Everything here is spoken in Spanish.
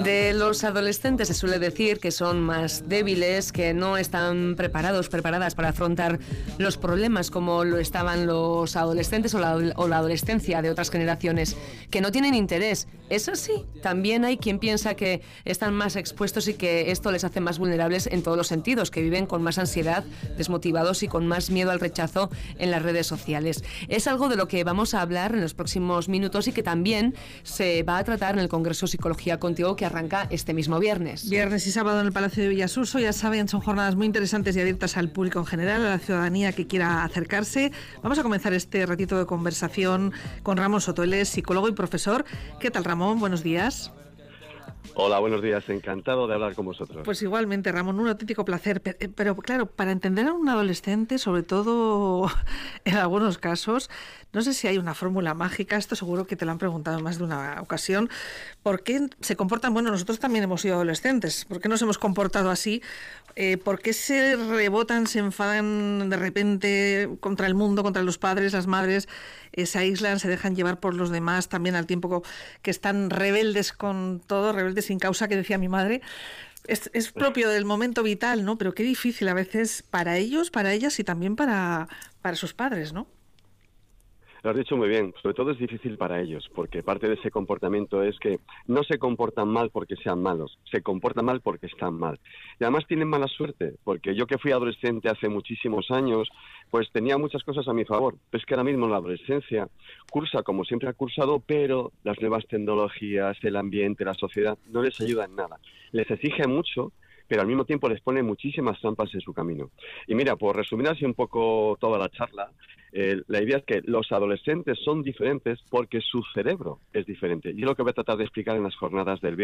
De los adolescentes se suele decir que son más débiles, que no están preparadas para afrontar los problemas como lo estaban los adolescentes o la adolescencia de otras generaciones, que no tienen interés. Eso sí, también hay quien piensa que están más expuestos y que esto les hace más vulnerables en todos los sentidos, que viven con más ansiedad, desmotivados y con más miedo al rechazo en las redes sociales. Es algo de lo que vamos a hablar en los próximos minutos y que también se va a tratar en el Congreso Psicología Contigo, que arranca este mismo viernes. Viernes y sábado en el Palacio de Villasuso, ya saben, son jornadas muy interesantes y abiertas al público en general, a la ciudadanía que quiera acercarse. Vamos a comenzar este ratito de conversación con Ramón Soto, él es psicólogo y profesor. ¿Qué tal, Ramón? Buenos días. Hola, buenos días. Encantado de hablar con vosotros. Pues igualmente, Ramón, un auténtico placer. Pero claro, para entender a un adolescente, sobre todo en algunos casos, no sé si hay una fórmula mágica, esto seguro que te lo han preguntado en más de una ocasión. ¿Por qué se comportan? Bueno, nosotros también hemos sido adolescentes. ¿Por qué nos hemos comportado así? ¿Por qué se rebotan, se enfadan de repente contra el mundo, contra los padres, las madres? Se aíslan, se dejan llevar por los demás, también al tiempo que están rebeldes con todo, rebeldes sin causa, que decía mi madre. Es propio del momento vital, ¿no? Pero qué difícil a veces para ellos, para ellas y también para sus padres, ¿no? Lo has dicho muy bien, sobre todo es difícil para ellos, porque parte de ese comportamiento es que no se comportan mal porque sean malos, se comportan mal porque están mal. Y además tienen mala suerte, porque yo que fui adolescente hace muchísimos años, pues tenía muchas cosas a mi favor. Pero es que ahora mismo la adolescencia cursa como siempre ha cursado, pero las nuevas tecnologías, el ambiente, la sociedad, no les ayuda en nada. Les exige mucho, pero al mismo tiempo les pone muchísimas trampas en su camino. Y mira, por resumir así un poco toda la charla, la idea es que los adolescentes son diferentes porque su cerebro es diferente. Y es lo que voy a tratar de explicar en las jornadas del viernes.